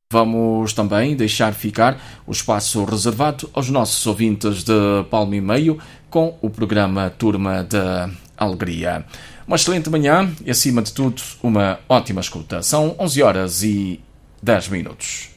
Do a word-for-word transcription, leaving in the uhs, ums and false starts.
Vamos também deixar ficar o espaço reservado aos nossos ouvintes de Palmo e Meio com o programa Turma da Alegria. Uma excelente manhã e, acima de tudo, uma ótima escuta. São onze horas e dez minutos.